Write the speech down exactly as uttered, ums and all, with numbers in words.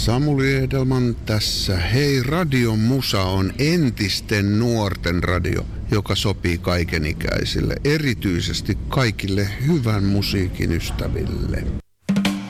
Samuli Edelman tässä. Hei, Radion Musa on entisten nuorten radio, joka sopii kaikenikäisille, erityisesti kaikille hyvän musiikin ystäville.